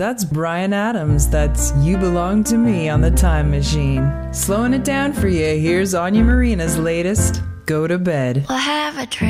That's Bryan Adams. That's You Belong to Me on the Time Machine. Slowing it down for you, here's Anya Marina's latest, Go to Bed. We'll have a drink.